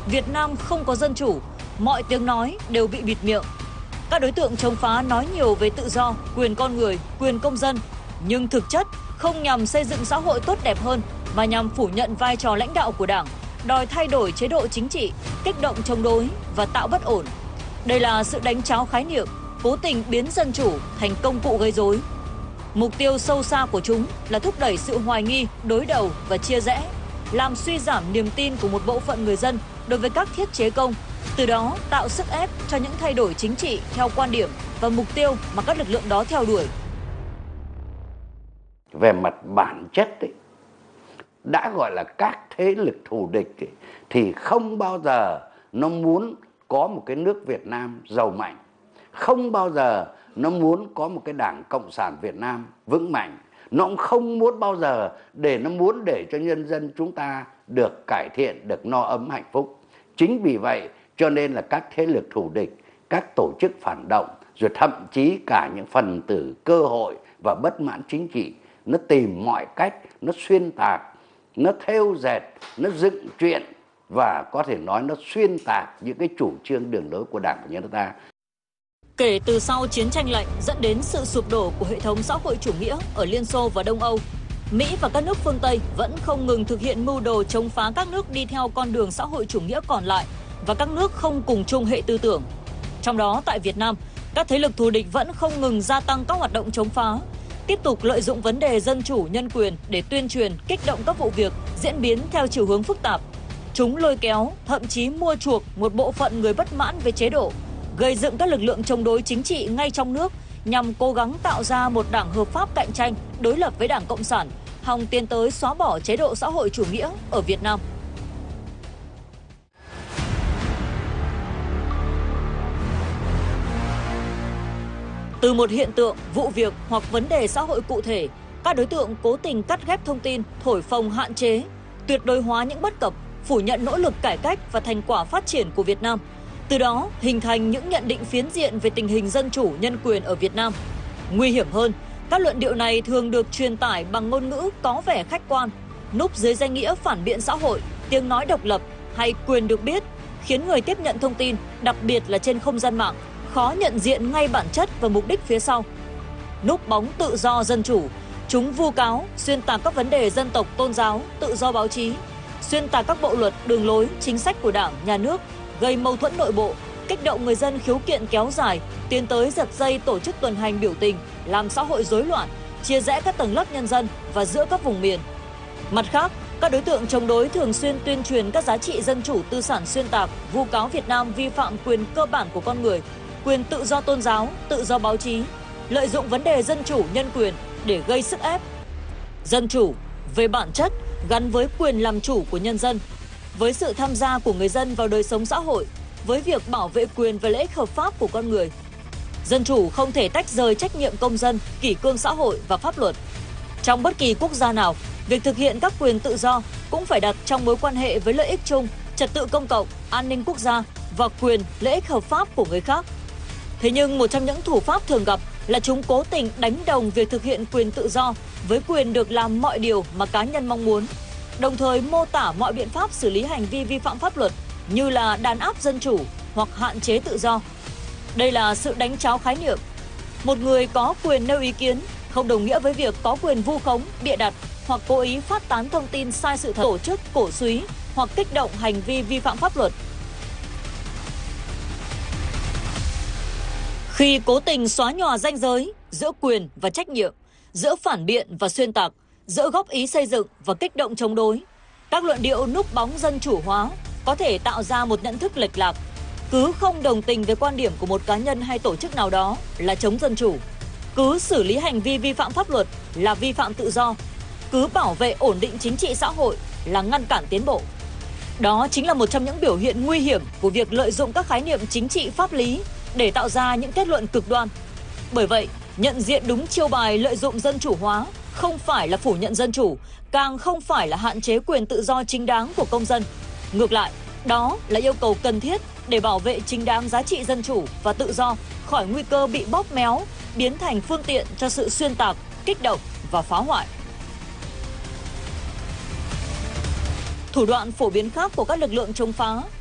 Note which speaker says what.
Speaker 1: Việt Nam không có dân chủ, mọi tiếng nói đều bị bịt miệng. Các đối tượng chống phá nói nhiều về tự do, quyền con người, quyền công dân, nhưng thực chất không nhằm xây dựng xã hội tốt đẹp hơn mà nhằm phủ nhận vai trò lãnh đạo của Đảng, đòi thay đổi chế độ chính trị, kích động chống đối và tạo bất ổn. Đây là sự đánh tráo khái niệm, cố tình biến dân chủ thành công cụ gây rối. Mục tiêu sâu xa của chúng là thúc đẩy sự hoài nghi, đối đầu và chia rẽ, làm suy giảm niềm tin của một bộ phận người dân đối với các thiết chế công, từ đó tạo sức ép cho những thay đổi chính trị theo quan điểm và mục tiêu mà các lực lượng đó theo đuổi.
Speaker 2: Về mặt bản chất ấy, đã gọi là các thế lực thù địch thì không bao giờ nó muốn có một cái nước Việt Nam giàu mạnh, không bao giờ nó muốn có một cái Đảng Cộng sản Việt Nam vững mạnh, nó cũng không muốn bao giờ để cho nhân dân chúng ta được cải thiện, được no ấm hạnh phúc. Chính vì vậy cho nên là các thế lực thù địch, các tổ chức phản động, rồi thậm chí cả những phần tử cơ hội và bất mãn chính trị, nó tìm mọi cách, nó xuyên tạc, nó thêu dệt, nó dựng chuyện và có thể nói nó xuyên tạc những cái chủ trương đường lối của Đảng và Nhà nước ta.
Speaker 1: Kể từ sau chiến tranh lạnh dẫn đến sự sụp đổ của hệ thống xã hội chủ nghĩa ở Liên Xô và Đông Âu, Mỹ và các nước phương Tây vẫn không ngừng thực hiện mưu đồ chống phá các nước đi theo con đường xã hội chủ nghĩa còn lại và các nước không cùng chung hệ tư tưởng. Trong đó tại Việt Nam, các thế lực thù địch vẫn không ngừng gia tăng các hoạt động chống phá, tiếp tục lợi dụng vấn đề dân chủ nhân quyền để tuyên truyền, kích động các vụ việc diễn biến theo chiều hướng phức tạp. Chúng lôi kéo, thậm chí mua chuộc một bộ phận người bất mãn với chế độ, gây dựng các lực lượng chống đối chính trị ngay trong nước nhằm cố gắng tạo ra một đảng hợp pháp cạnh tranh, đối lập với Đảng Cộng sản, hòng tiến tới xóa bỏ chế độ xã hội chủ nghĩa ở Việt Nam. Từ một hiện tượng, vụ việc hoặc vấn đề xã hội cụ thể, các đối tượng cố tình cắt ghép thông tin, thổi phồng hạn chế, tuyệt đối hóa những bất cập, phủ nhận nỗ lực cải cách và thành quả phát triển của Việt Nam. Từ đó hình thành những nhận định phiến diện về tình hình dân chủ nhân quyền ở Việt Nam. Nguy hiểm hơn, các luận điệu này thường được truyền tải bằng ngôn ngữ có vẻ khách quan, núp dưới danh nghĩa phản biện xã hội, tiếng nói độc lập hay quyền được biết, khiến người tiếp nhận thông tin, đặc biệt là trên không gian mạng, khó nhận diện ngay bản chất và mục đích phía sau. Núp bóng tự do dân chủ, chúng vu cáo, xuyên tạc các vấn đề dân tộc, tôn giáo, tự do báo chí, xuyên tạc các bộ luật, đường lối, chính sách của Đảng, Nhà nước, gây mâu thuẫn nội bộ, kích động người dân khiếu kiện kéo dài, tiến tới giật dây tổ chức tuần hành biểu tình, làm xã hội rối loạn, chia rẽ các tầng lớp nhân dân và giữa các vùng miền. Mặt khác, các đối tượng chống đối thường xuyên tuyên truyền các giá trị dân chủ tư sản xuyên tạc, vu cáo Việt Nam vi phạm quyền cơ bản của con người, quyền tự do tôn giáo, tự do báo chí, lợi dụng vấn đề dân chủ nhân quyền để gây sức ép. Dân chủ về bản chất gắn với quyền làm chủ của nhân dân, với sự tham gia của người dân vào đời sống xã hội, với việc bảo vệ quyền và lợi ích hợp pháp của con người. Dân chủ không thể tách rời trách nhiệm công dân, kỷ cương xã hội và pháp luật. Trong bất kỳ quốc gia nào, việc thực hiện các quyền tự do cũng phải đặt trong mối quan hệ với lợi ích chung, trật tự công cộng, an ninh quốc gia và quyền, lợi ích hợp pháp của người khác. Thế nhưng một trong những thủ pháp thường gặp là chúng cố tình đánh đồng việc thực hiện quyền tự do với quyền được làm mọi điều mà cá nhân mong muốn, đồng thời mô tả mọi biện pháp xử lý hành vi vi phạm pháp luật như là đàn áp dân chủ hoặc hạn chế tự do. Đây là sự đánh tráo khái niệm. Một người có quyền nêu ý kiến không đồng nghĩa với việc có quyền vu khống, bịa đặt hoặc cố ý phát tán thông tin sai sự thật, tổ chức, cổ súy hoặc kích động hành vi vi phạm pháp luật. Khi cố tình xóa nhòa ranh giới giữa quyền và trách nhiệm, giữa phản biện và xuyên tạc, giữa góp ý xây dựng và kích động chống đối, các luận điệu núp bóng dân chủ hóa có thể tạo ra một nhận thức lệch lạc. Cứ không đồng tình với quan điểm của một cá nhân hay tổ chức nào đó là chống dân chủ, cứ xử lý hành vi vi phạm pháp luật là vi phạm tự do, cứ bảo vệ ổn định chính trị xã hội là ngăn cản tiến bộ. Đó chính là một trong những biểu hiện nguy hiểm của việc lợi dụng các khái niệm chính trị pháp lý để tạo ra những kết luận cực đoan. Bởi vậy, nhận diện đúng chiêu bài lợi dụng dân chủ hóa không phải là phủ nhận dân chủ, càng không phải là hạn chế quyền tự do chính đáng của công dân. Ngược lại, đó là yêu cầu cần thiết để bảo vệ chính đáng giá trị dân chủ và tự do khỏi nguy cơ bị bóp méo, biến thành phương tiện cho sự xuyên tạc, kích động và phá hoại. Thủ đoạn phổ biến khác của các lực lượng chống phá